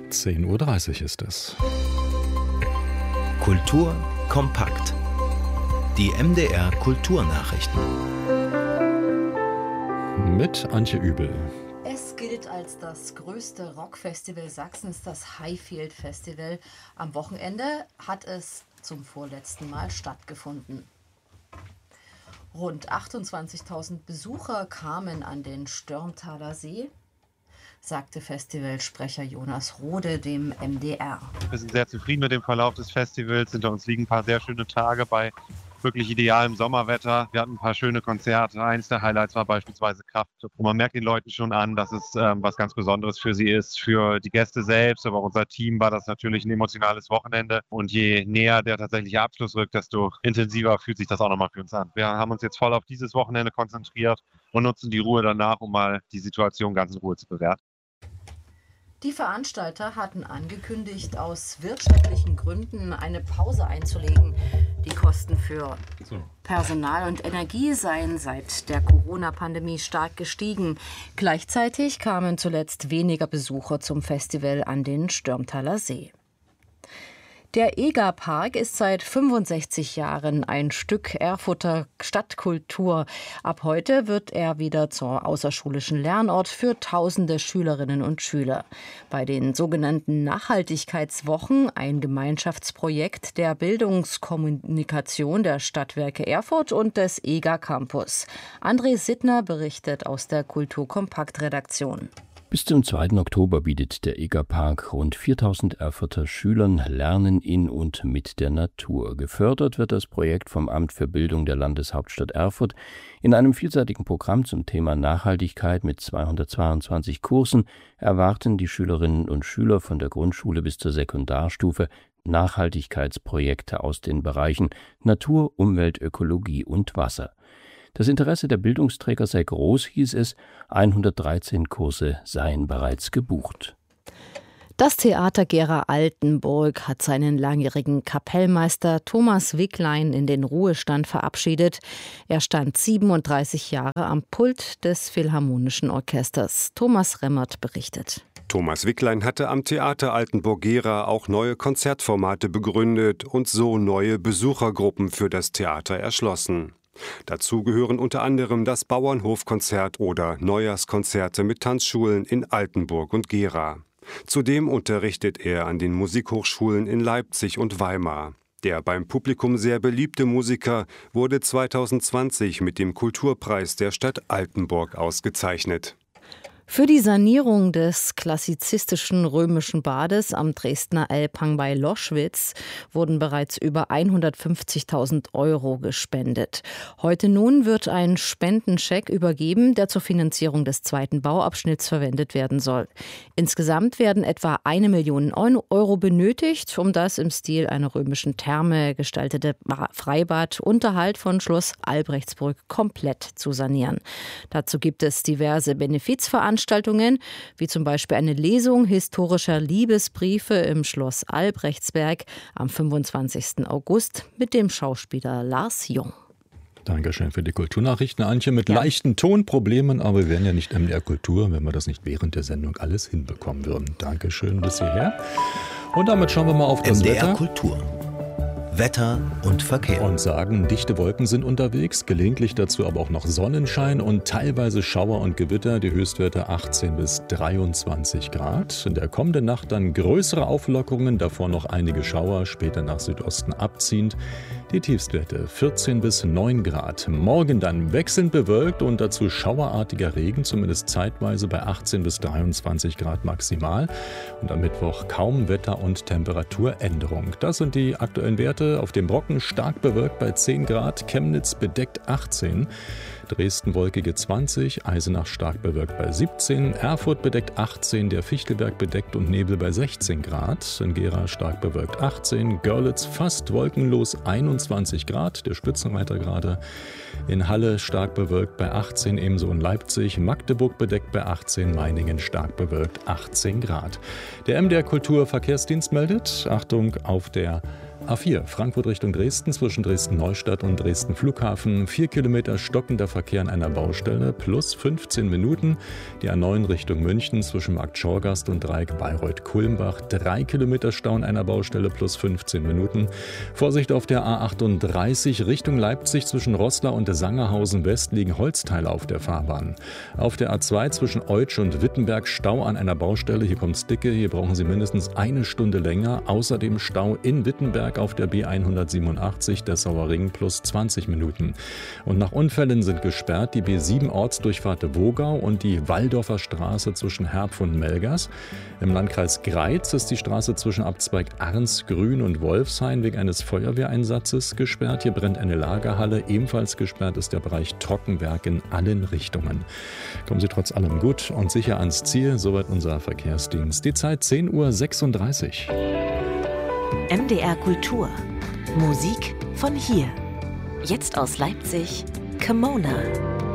10:30 Uhr ist es. Kultur kompakt. Die MDR Kulturnachrichten. Mit Antje Übel. Es gilt als das größte Rockfestival Sachsens, das Highfield Festival. Am Wochenende hat es zum vorletzten Mal stattgefunden. Rund 28.000 Besucher kamen an den Störmtaler See, sagte Festivalsprecher Jonas Rode dem MDR. Wir sind sehr zufrieden mit dem Verlauf des Festivals. Hinter uns liegen ein paar sehr schöne Tage bei wirklich idealem Sommerwetter. Wir hatten ein paar schöne Konzerte. Eins der Highlights war beispielsweise Kraftklub. Und man merkt den Leuten schon an, dass es was ganz Besonderes für sie ist. Für die Gäste selbst, aber auch unser Team war das natürlich ein emotionales Wochenende. Und je näher der tatsächliche Abschluss rückt, desto intensiver fühlt sich das auch nochmal für uns an. Wir haben uns jetzt voll auf dieses Wochenende konzentriert und nutzen die Ruhe danach, um mal die Situation ganz in Ruhe zu bewerten. Die Veranstalter hatten angekündigt, aus wirtschaftlichen Gründen eine Pause einzulegen. Die Kosten für Personal und Energie seien seit der Corona-Pandemie stark gestiegen. Gleichzeitig kamen zuletzt weniger Besucher zum Festival an den Störmtaler See. Der Egerpark ist seit 65 Jahren ein Stück Erfurter Stadtkultur. Ab heute wird er wieder zur außerschulischen Lernort für tausende Schülerinnen und Schüler. Bei den sogenannten Nachhaltigkeitswochen, ein Gemeinschaftsprojekt der Bildungskommunikation der Stadtwerke Erfurt und des Eger Campus. André Sittner berichtet aus der Kulturkompakt-Redaktion. Bis zum 2. Oktober bietet der Egerpark rund 4.000 Erfurter Schülern Lernen in und mit der Natur. Gefördert wird das Projekt vom Amt für Bildung der Landeshauptstadt Erfurt in einem vielseitigen Programm zum Thema Nachhaltigkeit mit 222 Kursen erwarten die Schülerinnen und Schüler von der Grundschule bis zur Sekundarstufe Nachhaltigkeitsprojekte aus den Bereichen Natur, Umwelt, Ökologie und Wasser. Das Interesse der Bildungsträger sei groß, hieß es, 113 Kurse seien bereits gebucht. Das Theater Gera Altenburg hat seinen langjährigen Kapellmeister Thomas Wicklein in den Ruhestand verabschiedet. Er stand 37 Jahre am Pult des Philharmonischen Orchesters. Thomas Remmert berichtet. Thomas Wicklein hatte am Theater Altenburg-Gera auch neue Konzertformate begründet und so neue Besuchergruppen für das Theater erschlossen. Dazu gehören unter anderem das Bauernhofkonzert oder Neujahrskonzerte mit Tanzschulen in Altenburg und Gera. Zudem unterrichtet er an den Musikhochschulen in Leipzig und Weimar. Der beim Publikum sehr beliebte Musiker wurde 2020 mit dem Kulturpreis der Stadt Altenburg ausgezeichnet. Für die Sanierung des klassizistischen römischen Bades am Dresdner Elbhang bei Loschwitz wurden bereits über 150.000 € gespendet. Heute nun wird ein Spendenscheck übergeben, der zur Finanzierung des zweiten Bauabschnitts verwendet werden soll. Insgesamt werden etwa 1 Million € benötigt, um das im Stil einer römischen Therme gestaltete Freibad unterhalb von Schloss Albrechtsburg komplett zu sanieren. Dazu gibt es diverse Benefizveranstaltungen, wie zum Beispiel eine Lesung historischer Liebesbriefe im Schloss Albrechtsberg am 25. August mit dem Schauspieler Lars Jung. Dankeschön für die Kulturnachrichten, Antje, mit leichten Tonproblemen, aber wir wären ja nicht MDR Kultur, wenn wir das nicht während der Sendung alles hinbekommen würden. Dankeschön bis hierher. Und damit schauen wir mal auf das MDR Wetter. Kultur. Wetter und Verkehr. Und sagen, dichte Wolken sind unterwegs, gelegentlich dazu aber auch noch Sonnenschein und teilweise Schauer und Gewitter, die Höchstwerte 18 bis 23 Grad. In der kommenden Nacht dann größere Auflockerungen, davor noch einige Schauer, später nach Südosten abziehend. Die Tiefstwerte 14 bis 9 Grad. Morgen dann wechselnd bewölkt und dazu schauerartiger Regen, zumindest zeitweise bei 18 bis 23 Grad maximal. Und am Mittwoch kaum Wetter- und Temperaturänderung. Das sind die aktuellen Werte. Auf dem Brocken stark bewölkt bei 10 Grad, Chemnitz bedeckt 18, Dresden wolkige 20, Eisenach stark bewölkt bei 17, Erfurt bedeckt 18, der Fichtelberg bedeckt und Nebel bei 16 Grad, in Gera stark bewölkt 18, Görlitz fast wolkenlos 21 Grad, der Spitzenreiter gerade, in Halle stark bewölkt bei 18, ebenso in Leipzig, Magdeburg bedeckt bei 18, Meiningen stark bewölkt 18 Grad. Der MDR Kultur Verkehrsdienst meldet, Achtung auf der A4 Frankfurt Richtung Dresden zwischen Dresden-Neustadt und Dresden-Flughafen. 4 Kilometer stockender Verkehr an einer Baustelle plus 15 Minuten. Die A9 Richtung München zwischen Markt Schorgast und Dreieck Bayreuth-Kulmbach. 3 Kilometer Stau an einer Baustelle plus 15 Minuten. Vorsicht auf der A38 Richtung Leipzig zwischen Roßla und Sangerhausen West liegen Holzteile auf der Fahrbahn. Auf der A2 zwischen Eutsch und Wittenberg Stau an einer Baustelle. Hier kommt's dicke. Hier brauchen Sie mindestens eine Stunde länger. Außerdem Stau in Wittenberg auf der B187 Dessauer Ring plus 20 Minuten. Und nach Unfällen sind gesperrt die B7 Ortsdurchfahrt Wogau und die Walldorfer Straße zwischen Herpf und Melgers. Im Landkreis Greiz ist die Straße zwischen Abzweig Arnsgrün und Wolfshain wegen eines Feuerwehreinsatzes gesperrt. Hier brennt eine Lagerhalle. Ebenfalls gesperrt ist der Bereich Trockenwerk in allen Richtungen. Kommen Sie trotz allem gut und sicher ans Ziel. Soweit unser Verkehrsdienst. Die Zeit 10:36 Uhr. MDR Kultur. Musik von hier. Jetzt aus Leipzig, Kimona.